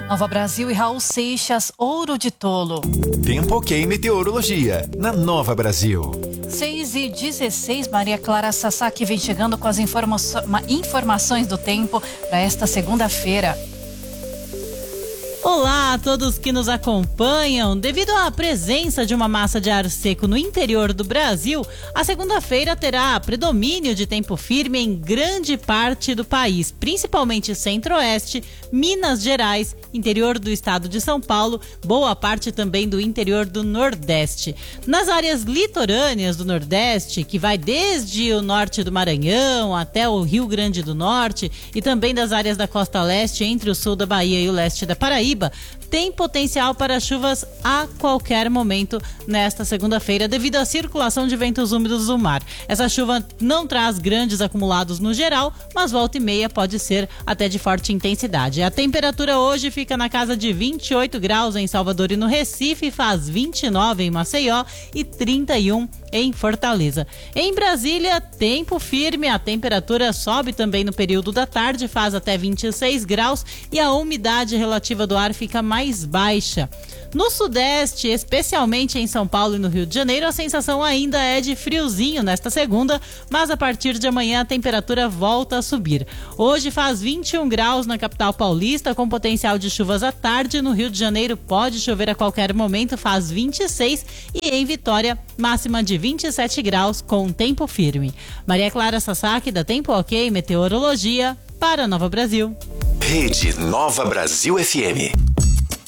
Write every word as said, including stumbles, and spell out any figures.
Nova Brasil e Raul Seixas, Ouro de Tolo. Tempo ok meteorologia, na Nova Brasil. seis e dezesseis, Maria Clara Sasaki vem chegando com as informa- informações do tempo para esta segunda-feira. Olá a todos que nos acompanham. Devido à presença de uma massa de ar seco no interior do Brasil, a segunda-feira terá predomínio de tempo firme em grande parte do país, principalmente centro-oeste, Minas Gerais, interior do estado de São Paulo, boa parte também do interior do Nordeste. Nas áreas litorâneas do Nordeste, que vai desde o norte do Maranhão até o Rio Grande do Norte e também das áreas da costa leste entre o sul da Bahia e o leste da Paraíba, tem potencial para chuvas a qualquer momento nesta segunda-feira devido à circulação de ventos úmidos do mar. Essa chuva não traz grandes acumulados no geral, mas volta e meia pode ser até de forte intensidade. A temperatura hoje fica na casa de vinte e oito graus em Salvador e no Recife, faz vinte e nove em Maceió e trinta e um em Fortaleza. Em Brasília, tempo firme, a temperatura sobe também no período da tarde, faz até vinte e seis graus e a umidade relativa do ar fica mais baixa. No Sudeste, especialmente em São Paulo e no Rio de Janeiro, a sensação ainda é de friozinho nesta segunda, mas a partir de amanhã a temperatura volta a subir. Hoje faz vinte e um graus na capital paulista, com potencial de chuvas à tarde. No Rio de Janeiro pode chover a qualquer momento, faz vinte e seis, e em Vitória, máxima de vinte e sete graus com tempo firme. Maria Clara Sasaki, da Tempo Ok Meteorologia, para Nova Brasil. Rede Nova Brasil F M.